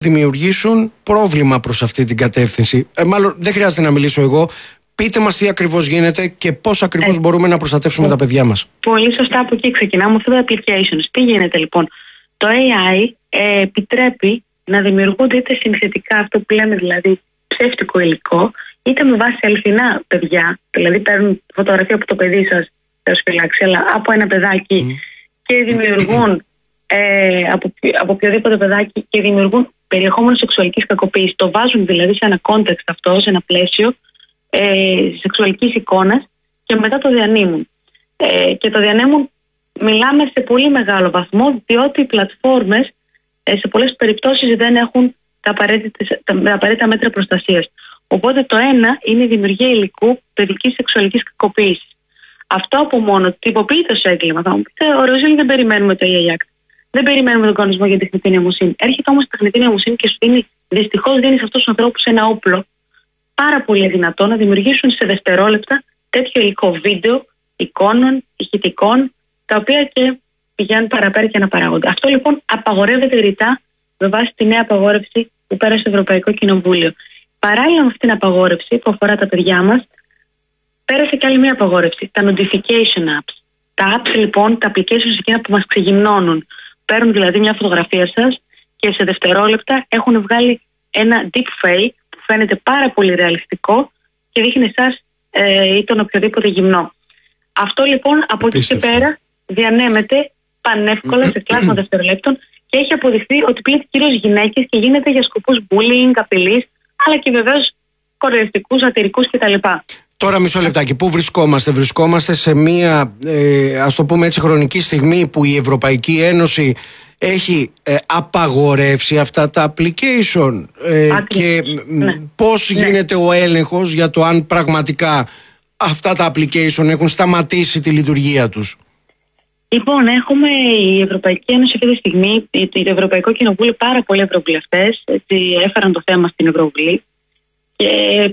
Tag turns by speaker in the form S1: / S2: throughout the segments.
S1: δημιουργήσουν πρόβλημα προς αυτή την κατεύθυνση. Μάλλον δεν χρειάζεται να μιλήσω εγώ. Πείτε μας τι ακριβώς γίνεται και πώς ακριβώς μπορούμε να προστατεύσουμε τα παιδιά μας.
S2: Πολύ σωστά, από εκεί ξεκινάμε, αυτό το applications. Τι γίνεται λοιπόν? Το AI επιτρέπει να δημιουργούνται είτε συνθετικά, αυτό που λέμε δηλαδή ψεύτικο υλικό, είτε με βάση αληθινά παιδιά, δηλαδή παίρνουν φωτογραφία από το παιδί σας, θα φυλάξει, αλλά από ένα παιδάκι και δημιουργούν από οποιοδήποτε παιδάκι και δημιουργούν περιεχόμενο σεξουαλικής κακοποίησης. Το βάζουν δηλαδή σε ένα context αυτό, σε ένα πλαίσιο σεξουαλικής εικόνας και μετά το διανύμουν. Και το διανέμουν, μιλάμε σε πολύ μεγάλο βαθμό, διότι οι πλατφόρμες σε πολλές περιπτώσεις δεν έχουν τα απαραίτητα μέτρα προστασίας. Οπότε το ένα είναι η δημιουργία υλικού παιδικής σεξουαλικής κακοποίησης. Αυτό από μόνο τυποποιείται ως έγκλημα. Θα μου πείτε, ωραίο, δεν περιμένουμε το AI Act. Δεν περιμένουμε τον κανονισμό για τεχνητή νοημοσύνη. Έρχεται όμως η τεχνητή νοημοσύνη και σου δίνει, δυστυχώς δίνει σε αυτούς τους ανθρώπους ένα όπλο πάρα πολύ δυνατό να δημιουργήσουν σε δευτερόλεπτα τέτοιο υλικό βίντεο, εικόνων, ηχητικών, τα οποία και πηγαίνουν παραπέρα και αναπαράγονται. Αυτό λοιπόν απαγορεύεται ρητά με βάση τη νέα απαγόρευση που πέρασε στο Ευρωπαϊκό Κοινοβούλιο. Παράλληλα με αυτήν την απαγόρευση που αφορά τα παιδιά μας, πέρασε και άλλη μια απαγόρευση. Τα notification apps. Τα apps λοιπόν, τα applications εκείνα που μας ξεγυμνώνουν. Παίρνουν δηλαδή μια φωτογραφία σας και σε δευτερόλεπτα έχουν βγάλει ένα deepfake που φαίνεται πάρα πολύ ρεαλιστικό και δείχνει εσάς ή τον οποιοδήποτε γυμνό. Αυτό λοιπόν από εκεί και πέρα διανέμεται πανεύκολα σε κλάσμα δευτερολέπτων και έχει αποδειχθεί ότι πλήττει κυρίως γυναίκες και γίνεται για σκοπούς bullying, απειλής, αλλά και βεβαίως κοροϊδευτικούς, σατυρικούς κτλ.
S1: Τώρα μισό λεπτάκι, πού βρισκόμαστε? Βρισκόμαστε σε μία, ας το πούμε έτσι, χρονική στιγμή που η Ευρωπαϊκή Ένωση έχει απαγορεύσει αυτά τα application και πώς γίνεται ο έλεγχος για το αν πραγματικά αυτά τα application έχουν σταματήσει τη λειτουργία τους?
S2: Λοιπόν, έχουμε η Ευρωπαϊκή Ένωση αυτή τη στιγμή, το Ευρωπαϊκό Κοινοβούλιο, πάρα πολλοί ευρωβουλευτές έφεραν το θέμα στην Ευρωβουλή και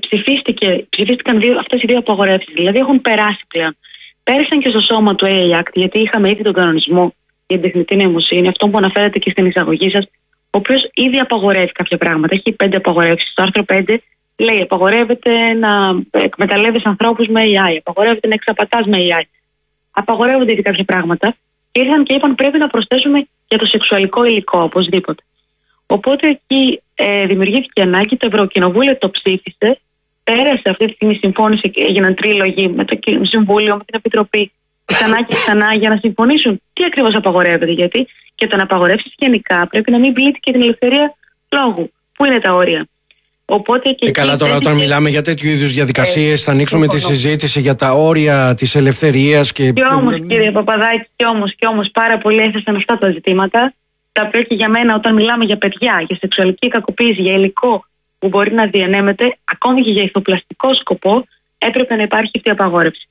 S2: ψηφίστηκαν αυτές οι δύο απαγορεύσεις. Δηλαδή έχουν περάσει πλέον. Πέρασαν και στο σώμα του AI Act, γιατί είχαμε ήδη τον κανονισμό για την τεχνητή νοημοσύνη, αυτό που αναφέρατε και στην εισαγωγή σας, ο οποίος ήδη απαγορεύει κάποια πράγματα. Έχει 5 απαγορεύσεις. Στο άρθρο 5 λέει: απαγορεύεται να εκμεταλλεύεις ανθρώπους με AI, απαγορεύεται να εξαπατάς με AI. Απαγορεύονται ήδη κάποια πράγματα και ήρθαν και είπαν: πρέπει να προσθέσουμε για το σεξουαλικό υλικό, οπωσδήποτε. Οπότε εκεί δημιουργήθηκε ανάγκη, το Ευρωκοινοβούλιο το ψήφισε, πέρασε αυτή τη στιγμή, συμφώνησε και έγιναν τρίλογοι με το Συμβούλιο, με την Επιτροπή, ξανά και ξανά για να συμφωνήσουν τι ακριβώς απαγορεύεται. Γιατί και το να απαγορεύσεις γενικά πρέπει να μην πλήττει και την ελευθερία λόγου. Πού είναι τα όρια? Οπότε και
S1: καλά, τώρα όταν μιλάμε για τέτοιου είδους διαδικασίες θα ανοίξουμε τη συζήτηση για τα όρια της ελευθερίας και
S2: όμως κύριε Παπαδάκη, και όμως πάρα πολλοί έθεσαν αυτά τα ζητήματα, τα οποία και για μένα όταν μιλάμε για παιδιά, για σεξουαλική κακοποίηση, για υλικό που μπορεί να διανέμεται, ακόμη και για ηθοπλαστικό σκοπό, έπρεπε να υπάρχει αυτή η απαγόρευση.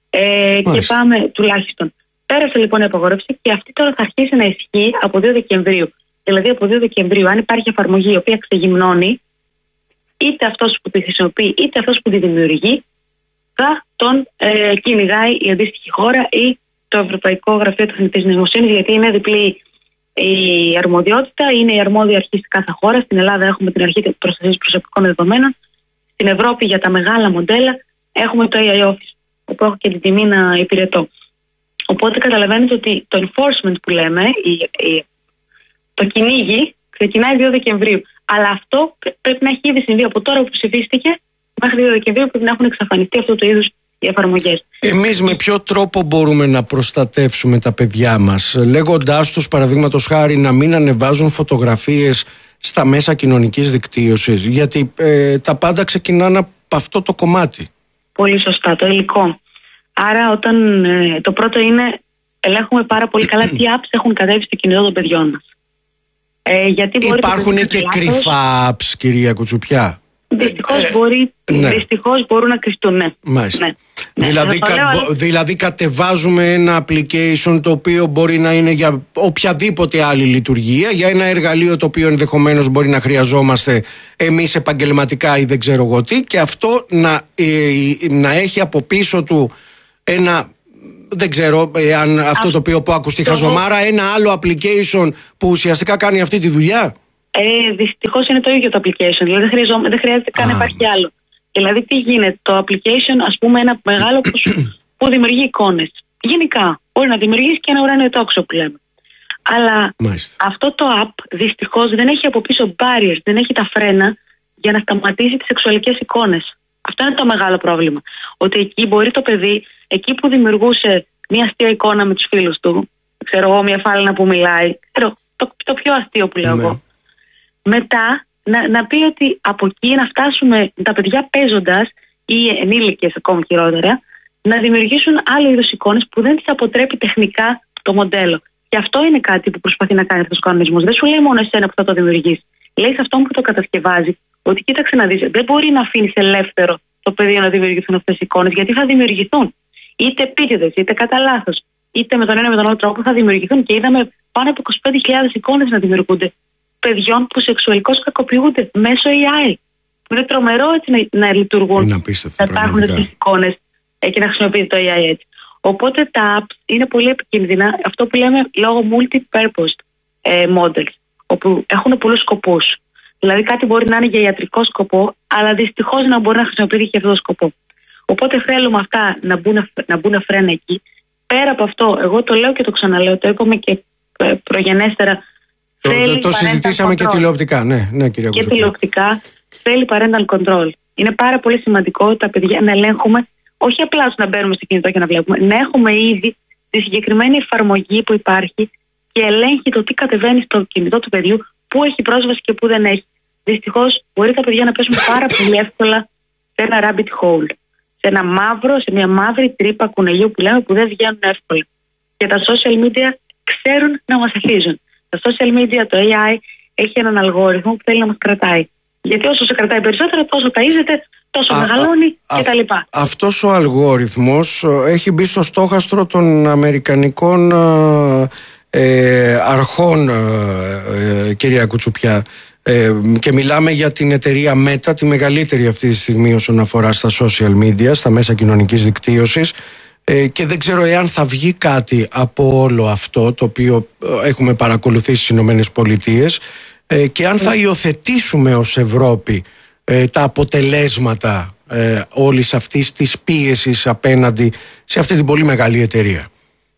S2: Και πάμε τουλάχιστον. Πέρασε λοιπόν η απαγόρευση και αυτή τώρα θα αρχίσει να ισχύει από 2 Δεκεμβρίου. Δηλαδή από 2 Δεκεμβρίου, αν υπάρχει εφαρμογή η οποία ξεγυμνώνει, είτε αυτός που τη χρησιμοποιεί είτε αυτός που τη δημιουργεί, θα τον κυνηγάει η αντίστοιχη χώρα ή το Ευρωπαϊκό Γραφείο Τεχνητής Νοημοσύνης, γιατί είναι διπλή η αρμοδιότητα, είναι η αρμόδια αρχή σε κάθε χώρα. Στην Ελλάδα έχουμε την αρχή προστασίας προσωπικών δεδομένων. Στην Ευρώπη για τα μεγάλα μοντέλα έχουμε το AI Office, όπου έχω και την τιμή να υπηρετώ. Οπότε καταλαβαίνετε ότι το enforcement που λέμε, το κυνήγι, ξεκινάει 2 Δεκεμβρίου. Αλλά αυτό πρέπει να έχει ήδη συμβεί από τώρα που ψηφίστηκε μέχρι 2 Δεκεμβρίου, πρέπει να έχουν εξαφανιστεί αυτού του είδους οι εφαρμογές.
S1: Εμείς με ποιο τρόπο μπορούμε να προστατεύσουμε τα παιδιά μας, λέγοντάς τους παραδείγματος χάρη να μην ανεβάζουν φωτογραφίες στα μέσα κοινωνικής δικτύωσης? Γιατί τα πάντα ξεκινάνε από αυτό το κομμάτι. Πολύ
S2: σωστά, το υλικό. Άρα όταν το πρώτο είναι ελέγχουμε πάρα πολύ καλά τι apps έχουν κατέβει στο κινητό των παιδιών μας. Γιατί
S1: υπάρχουν και κρυφά apps, κυρία Κουτσουπιά?
S2: Δυστυχώς μπορούν να κρυφτούν, ναι.
S1: Μάλιστα. Δηλαδή κατεβάζουμε ένα application το οποίο μπορεί να είναι για οποιαδήποτε άλλη λειτουργία, για ένα εργαλείο το οποίο ενδεχομένως μπορεί να χρειαζόμαστε εμείς επαγγελματικά ή δεν ξέρω εγώ τι, και αυτό να έχει από πίσω του ένα, δεν ξέρω αν αυτό το οποίο πω ακουστεί χαζομάρα, ένα άλλο application που ουσιαστικά κάνει αυτή τη δουλειά.
S2: Δυστυχώς είναι το ίδιο το application. Δηλαδή δεν χρειάζεται καν να υπάρχει άλλο. Δηλαδή τι γίνεται, το application, ας πούμε, ένα μεγάλο που δημιουργεί εικόνες. Γενικά, μπορεί να δημιουργήσει και ένα ουράνιο τόξο που λέμε. Αλλά αυτό το app δυστυχώς δεν έχει από πίσω barriers, δεν έχει τα φρένα για να σταματήσει τις σεξουαλικές εικόνες. Αυτό είναι το μεγάλο πρόβλημα. Ότι εκεί μπορεί το παιδί, εκεί που δημιουργούσε μια αστεία εικόνα με τους φίλους του, ξέρω εγώ, μια φάλαινα που μιλάει, το πιο αστείο που λέω εγώ. Μετά να πει ότι από εκεί να φτάσουμε τα παιδιά παίζοντας ή ενήλικες ακόμη χειρότερα να δημιουργήσουν άλλου είδους εικόνες που δεν τις αποτρέπει τεχνικά το μοντέλο. Και αυτό είναι κάτι που προσπαθεί να κάνει αυτός ο κανονισμός. Δεν σου λέει μόνο εσένα που θα το δημιουργήσει. Λέει σε αυτόν που το κατασκευάζει ότι κοίταξε να δεις, δεν μπορεί να αφήνει ελεύθερο το παιδί να δημιουργηθούν αυτές οι εικόνες, γιατί θα δημιουργηθούν. Είτε επίτηδες, είτε κατά λάθος, είτε με τον ένα με τον άλλο τρόπο θα δημιουργηθούν. Και είδαμε πάνω από 25.000 εικόνες να δημιουργούνται παιδιών που σεξουαλικώς κακοποιούνται μέσω AI. Είναι τρομερό έτσι να λειτουργούν, να υπάρχουν τέτοιες εικόνες και να χρησιμοποιείται το AI έτσι. Οπότε τα apps είναι πολύ επικίνδυνα, αυτό που λέμε λόγω multi-purpose models, όπου έχουν πολλούς σκοπούς. Δηλαδή κάτι μπορεί να είναι για ιατρικό σκοπό, αλλά δυστυχώς να μπορεί να χρησιμοποιείται και αυτό το σκοπό. Οπότε θέλουμε αυτά να μπουν φρένα εκεί. Πέρα από αυτό, εγώ το λέω και το ξαναλέω, το είπαμε και προγενέστερα.
S1: Το συζητήσαμε και τηλεοπτικά, ναι, κυρία
S2: και τηλεοπτικά θέλει parental control. Είναι πάρα πολύ σημαντικό τα παιδιά να ελέγχουμε, όχι απλά να μπαίνουμε στο κινητό και να βλέπουμε, να έχουμε ήδη τη συγκεκριμένη εφαρμογή που υπάρχει και ελέγχει το τι κατεβαίνει στο κινητό του παιδιού, πού έχει πρόσβαση και πού δεν έχει. Δυστυχώς μπορεί τα παιδιά να πέσουν πάρα πολύ εύκολα σε ένα rabbit hole. Σε μια μαύρη τρύπα κουνελιού που λέμε, που δεν βγαίνουν εύκολα. Και τα social media ξέρουν να μας εθίζουν. Τα social media, το AI έχει έναν αλγόριθμο που θέλει να μας κρατάει. Γιατί όσο σε κρατάει περισσότερο, τόσο ταΐζεται, τόσο μεγαλώνει κτλ.
S1: Αυτός ο αλγόριθμος έχει μπει στο στόχαστρο των αμερικανικών αρχών, κυρία Κουτσουπιά. Και μιλάμε για την εταιρεία Meta, τη μεγαλύτερη αυτή τη στιγμή όσον αφορά στα social media, στα μέσα κοινωνικής δικτύωσης. Και δεν ξέρω εάν θα βγει κάτι από όλο αυτό το οποίο έχουμε παρακολουθήσει στις Ηνωμένες Πολιτείες και αν θα υιοθετήσουμε ως Ευρώπη τα αποτελέσματα όλης αυτής της πίεσης απέναντι σε αυτή την πολύ μεγάλη εταιρεία.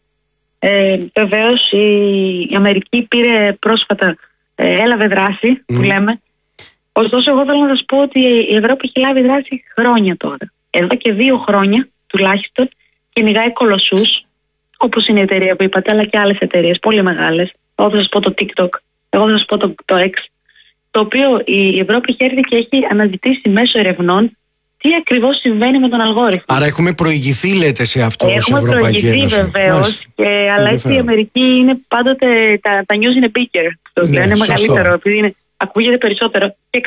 S2: Βεβαίως η Αμερική πήρε πρόσφατα, έλαβε δράση που λέμε. Ωστόσο εγώ θέλω να σας πω ότι η Ευρώπη έχει λάβει δράση χρόνια τώρα. Εδώ και 2 χρόνια τουλάχιστον κυνηγάει κολοσσούς, όπως είναι η εταιρεία που είπατε, αλλά και άλλες εταιρείες πολύ μεγάλες. Εγώ θα σας πω το TikTok, εγώ θα σας πω το X, το οποίο η Ευρώπη έχει έρθει και έχει αναζητήσει μέσω ερευνών τι ακριβώς συμβαίνει με τον αλγόριθμο.
S1: Άρα έχουμε προηγηθεί, λέτε, σε αυτό ως Ευρωπαϊκή Ένωση.
S2: Έχουμε προηγηθεί βεβαίως, αλλά έτσι η Αμερική είναι πάντοτε, τα news είναι bigger, είναι μεγαλύτερο, επειδή ακούγεται περισσότερο. Και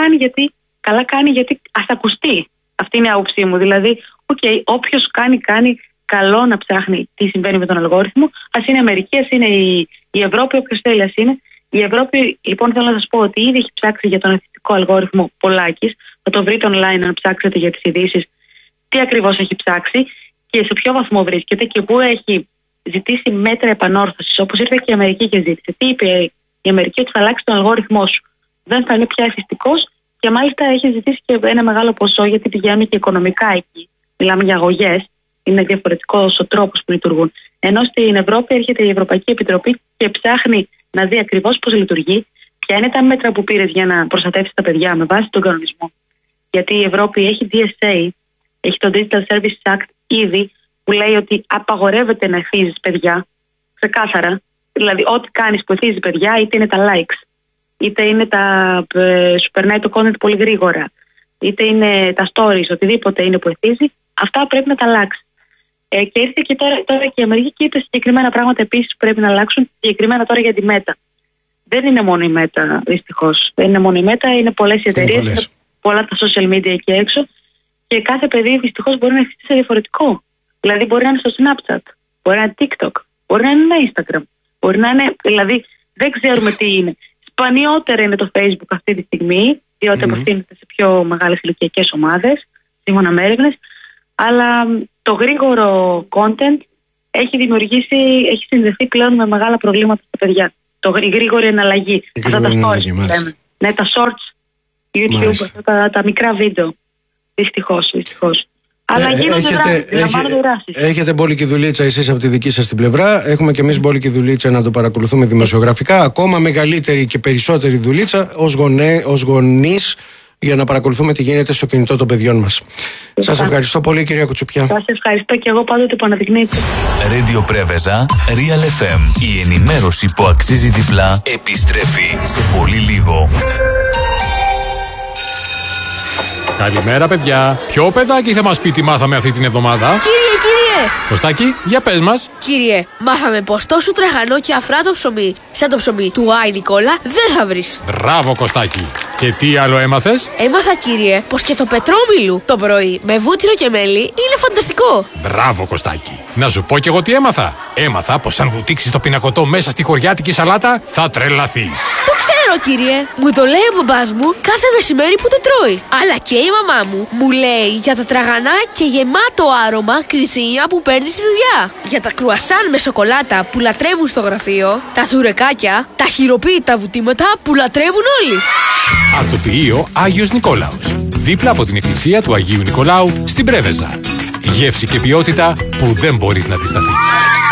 S2: καλά κάνει γιατί ας ακουστεί. Αυτή είναι η άποψή μου. Δηλαδή, όποιος κάνει καλό να ψάχνει τι συμβαίνει με τον αλγόριθμο, ας είναι η Αμερική, ας είναι η Ευρώπη, όποιος θέλει ας είναι. Η Ευρώπη, λοιπόν, θέλω να σας πω ότι ήδη έχει ψάξει για τον εθιστικό αλγόριθμο Πολάκης. Θα το βρείτε online να ψάξετε για τις ειδήσεις τι ακριβώς έχει ψάξει και σε ποιο βαθμό βρίσκεται και πού έχει ζητήσει μέτρα επανόρθωσης. Όπως ήρθε και η Αμερική και ζήτησε. Τι είπε η Αμερική? Ότι θα αλλάξει τον αλγόριθμό σου. Δεν θα είναι πια εθιστικός και μάλιστα έχει ζητήσει και ένα μεγάλο ποσό γιατί πηγαίνουν και οικονομικά εκεί. Μιλάμε για αγωγές. Είναι διαφορετικός ο τρόπος που λειτουργούν. Ενώ στην Ευρώπη έρχεται η Ευρωπαϊκή Επιτροπή και ψάχνει να δει ακριβώς πώς λειτουργεί, ποια είναι τα μέτρα που πήρες για να προστατεύσει τα παιδιά με βάση τον κανονισμό. Γιατί η Ευρώπη έχει DSA, έχει το Digital Services Act ήδη, που λέει ότι απαγορεύεται να εθίζεις παιδιά, ξεκάθαρα. Δηλαδή, ό,τι κάνεις που εθίζεις παιδιά, είτε είναι τα likes, είτε είναι σου περνάει το content πολύ γρήγορα, είτε είναι τα stories, οτιδήποτε είναι που εθίζει, αυτά πρέπει να τα αλλάξει. Και ήρθε και τώρα και η Αμερική και είπε συγκεκριμένα πράγματα επίσης που πρέπει να αλλάξουν, συγκεκριμένα τώρα για τη Meta. Δεν είναι μόνο η Meta, δυστυχώς. Δεν είναι μόνο η Meta, είναι πολλές οι εταιρείες, πολλά τα social media εκεί έξω και κάθε παιδί δυστυχώς μπορεί να ευθύσει σε διαφορετικό. Δηλαδή μπορεί να είναι στο Snapchat, μπορεί να είναι TikTok, μπορεί να είναι Instagram, μπορεί να είναι, δηλαδή δεν ξέρουμε τι είναι. Σπανιότερα είναι το Facebook αυτή τη στιγμή, διότι απευθύνεται σε πιο μεγάλες ηλικιακές ομάδες, σύμφωνα με έρευνες, αλλά το γρήγορο content έχει συνδεθεί πλέον με μεγάλα προβλήματα στα παιδιά. Το γρήγορη εναλλαγή. Αυτά τα shorts. Ναι, τα shorts YouTube, τα μικρά βίντεο. Δυστυχώς. Αλλά γίνονται δράσεις.
S1: Έχετε μπόλικη δουλίτσα εσείς από τη δική σας την πλευρά. Έχουμε και εμείς μπόλικη δουλίτσα να το παρακολουθούμε δημοσιογραφικά. Ακόμα μεγαλύτερη και περισσότερη δουλίτσα ως γονείς για να παρακολουθούμε τι γίνεται στο κινητό των παιδιών μας. Σας ευχαριστώ πολύ, κυρία Κουτσουπιά.
S2: Σας ευχαριστώ και εγώ πάντοτε που αναδεικνύετε.
S3: Radio Πρέβεζα, Real FM. Η ενημέρωση που αξίζει διπλά επιστρέφει σε πολύ λίγο.
S4: Καλημέρα, παιδιά. Ποιο παιδάκι θα μας πει τι μάθαμε αυτή την εβδομάδα?
S5: Κύριε!
S4: Κωστάκη, για πες μας.
S5: Κύριε, μάθαμε πως τόσο τραχανό και αφράτο ψωμί, σαν το ψωμί του Άι Νικόλα, δεν θα βρεις.
S4: Μπράβο, Κωστάκη. Και τι άλλο έμαθες?
S5: Έμαθα, κύριε, πως και το πετρόμιλου το πρωί με βούτυρο και μέλι είναι φανταστικό.
S4: Μπράβο, Κωστάκη. Να σου πω κι εγώ τι έμαθα. Έμαθα πως αν βουτήξεις το πινακωτό μέσα στη χωριάτικη σαλάτα, θα τρελαθείς.
S5: Το ξέρω, κύριε. Μου το λέει ο μπαμπάς μου κάθε μεσημέρι που το τρώει. Αλλά και η μαμά μου λέει για τα τραγανά και γεμάτο άρωμα κριτσίνια που παίρνει στη δουλειά. Για τα κρουασάν με σοκολάτα που λατρεύουν στο γραφείο. Τα τσουρεκάκια, τα χειροποίητα βουτήματα που λατρεύουν όλοι.
S4: Αρτοποιείο Άγιος Νικόλαος. Δίπλα από την εκκλησία του Αγίου Νικολάου στην Πρέβεζα. Γεύση και ποιότητα που δεν μπορείς να αντισταθείς.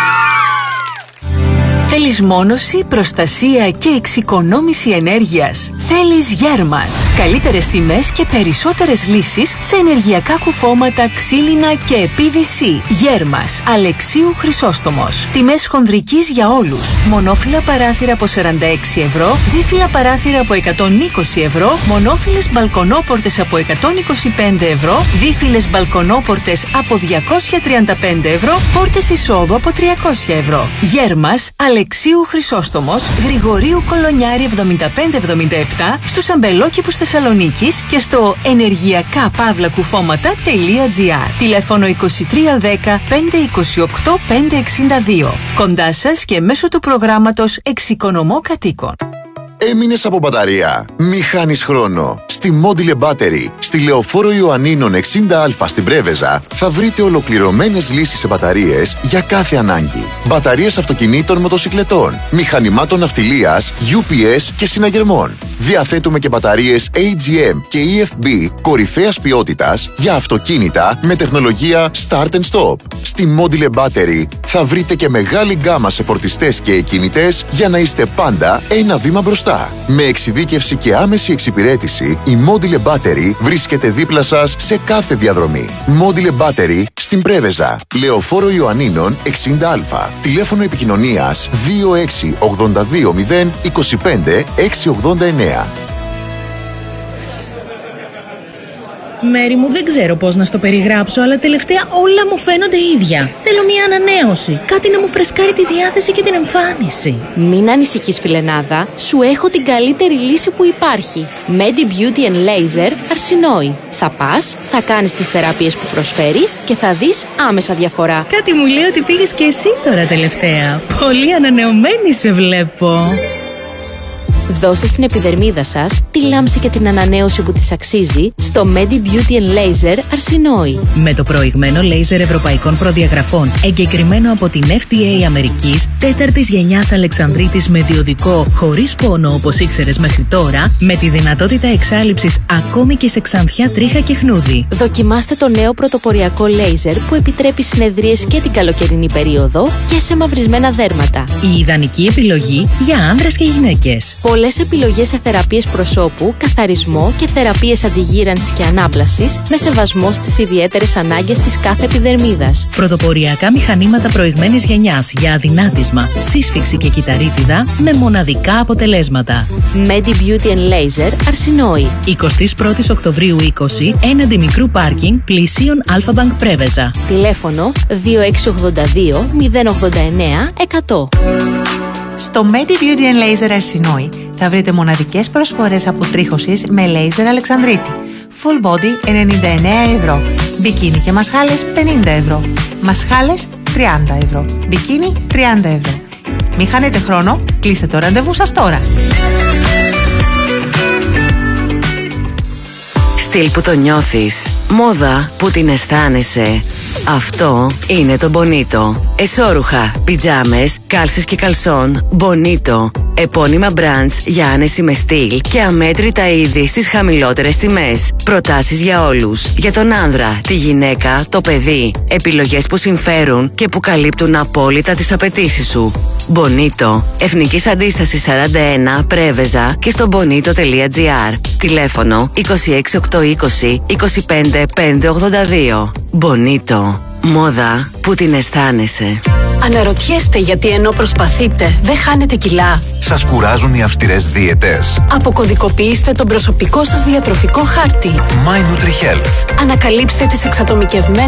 S6: Θέλεις μόνωση, προστασία και εξοικονόμηση ενέργειας? Θέλεις Γέρμας. Καλύτερες τιμές και περισσότερες λύσεις σε ενεργειακά κουφώματα, ξύλινα και PVC. Γέρμας. Αλεξίου Χρυσόστομος. Τιμές χονδρικής για όλους. Μονόφυλλα παράθυρα από 46 ευρώ, δίφυλλα παράθυρα από 120 ευρώ, μονόφυλλες μπαλκονόπορτες από 125 ευρώ, δίφυλλες μπαλκονόπορτες από 235 ευρώ, πόρτες εισόδου από 300 ευρώ. Γέρμας. Αλεξίου Χρυσόστομος, Γρηγορίου Κολονιάρη 7577, στους αμπελόκηπους Θεσσαλονίκης και στο ενεργειακά-κουφώματα.gr. Τηλέφωνο 2310 528 562. Κοντά σας και μέσω του προγράμματος Εξοικονομώ Κατοίκων.
S7: Έμεινες από μπαταρία? Μη χάνεις χρόνο. Στη Module Battery, στη Λεωφόρο Ιωαννίνων 60Α στην Πρέβεζα, θα βρείτε ολοκληρωμένες λύσεις σε μπαταρίες για κάθε ανάγκη. Μπαταρίες αυτοκινήτων, μοτοσικλετών, μηχανημάτων ναυτιλίας, UPS και συναγερμών. Διαθέτουμε και μπαταρίες AGM και EFB κορυφαίας ποιότητας για αυτοκίνητα με τεχνολογία Start and Stop. Στη Module Battery θα βρείτε και μεγάλη γκάμα σε φορτιστές και εκκινητές για να είστε πάντα ένα βήμα μπροστά. Με εξειδίκευση και άμεση εξυπηρέτηση, η Module Battery βρίσκεται δίπλα σας σε κάθε διαδρομή. Module Battery στην Πρέβεζα, Λεωφόρο Ιωαννίνων 60Α. Τηλέφωνο επικοινωνίας 26820 25 689.
S8: Μέρη μου, δεν ξέρω πώς να στο περιγράψω, αλλά τελευταία όλα μου φαίνονται ίδια. Θέλω μια ανανέωση. Κάτι να μου φρεσκάρει τη διάθεση και την εμφάνιση.
S9: Μην ανησυχείς, φιλενάδα. Σου έχω την καλύτερη λύση που υπάρχει. Medi Beauty and Laser Αρσινόη. Θα πας, θα κάνεις τις θεραπείες που προσφέρει και θα δεις άμεσα διαφορά.
S8: Κάτι μου λέει ότι πήγες και εσύ τώρα τελευταία. Πολύ ανανεωμένη σε βλέπω.
S9: Δώστε στην επιδερμίδα σας τη λάμψη και την ανανέωση που της αξίζει στο Medi Beauty and Laser Αρσινόη.
S8: Με το προηγμένο λέιζερ ευρωπαϊκών προδιαγραφών, εγκεκριμένο από την FDA Αμερικής, 4ης γενιάς Αλεξανδρίτης με διοδικό, χωρίς πόνο όπως ήξερες μέχρι τώρα, με τη δυνατότητα εξάλειψης ακόμη και σε ξανθιά, τρίχα και χνούδι.
S9: Δοκιμάστε το νέο πρωτοποριακό λέιζερ που επιτρέπει συνεδρίες και την καλοκαιρινή περίοδο και σε μαυρισμένα δέρματα.
S8: Η ιδανική επιλογή για άνδρες και γυναίκες.
S9: Πολλές επιλογές σε θεραπείες προσώπου, καθαρισμό και θεραπείες αντιγύρανσης και ανάπλασης με σεβασμό στις ιδιαίτερες ανάγκες της κάθε επιδερμίδας.
S8: Πρωτοποριακά μηχανήματα προηγμένης γενιάς για αδυνάτισμα, σύσφυξη και κυταρίτιδα με μοναδικά αποτελέσματα.
S9: Medi Beauty and Laser Αρσινόη.
S8: 21 Οκτωβρίου 20, έναντι μικρού πάρκινγκ πλησίων Αλφα-Bank Πρέβεζα.
S9: Τηλέφωνο 2682 089 100.
S10: Στο Medi Beauty and Laser Αρσινόη θα βρείτε μοναδικές προσφορές αποτρίχωσης με λέιζερ Αλεξανδρίτη. Full body 99 ευρώ. Μπικίνι και μασχάλες 50 ευρώ. Μασχάλες 30 ευρώ. Μπικίνι 30 ευρώ. Μην χάνετε χρόνο, κλείστε το ραντεβού σας τώρα.
S11: Στυλ που το νιώθεις, μόδα που την αισθάνεσαι. Αυτό είναι το Bonito. Εσώρουχα, πιτζάμες, κάλσες και καλσόν. Bonito. Επώνυμα brands για άνεση με στυλ και αμέτρητα είδη στις χαμηλότερες τιμές. Προτάσεις για όλους. Για τον άνδρα, τη γυναίκα, το παιδί. Επιλογές που συμφέρουν και που καλύπτουν απόλυτα τις απαιτήσεις σου. Bonito. Εθνικής Αντίστασης 41 Πρέβεζα και στο bonito.gr. Τηλέφωνο 26820 25582. Bonito. Μόδα που την αισθάνεσαι.
S12: Αναρωτιέστε γιατί ενώ προσπαθείτε δεν χάνετε κιλά?
S13: Σας κουράζουν οι αυστηρές δίαιτες?
S12: Αποκωδικοποιήστε τον προσωπικό σας διατροφικό χάρτη.
S13: My Nutri Health.
S12: Ανακαλύψτε τις εξατομικευμένες